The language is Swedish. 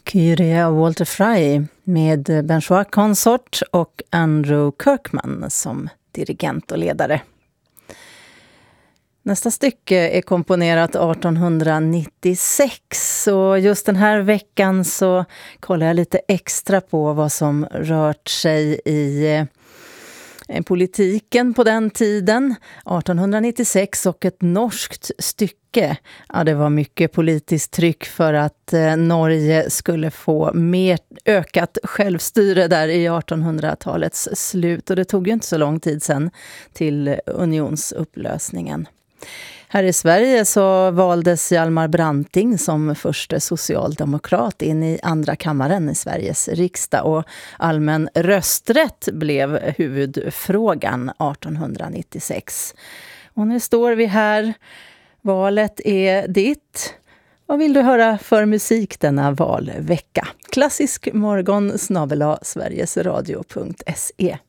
Kyrie av Walter Fry med Benjois Consort och Andrew Kirkman som dirigent och ledare. Nästa stycke är komponerat 1896 och just den här veckan så kollar jag lite extra på vad som rört sig i politiken på den tiden. 1896 och ett norskt stycke. Ja, det var mycket politiskt tryck för att Norge skulle få mer ökat självstyre där i 1800-talets slut. Och det tog ju inte så lång tid sedan till unionsupplösningen. Här i Sverige så valdes Hjalmar Branting som första socialdemokrat in i andra kammaren i Sveriges riksdag och allmän rösträtt blev huvudfrågan 1896. Och nu står vi här, valet är ditt. Vad vill du höra för musik denna valvecka? Klassisk morgon @sverigesradio.se.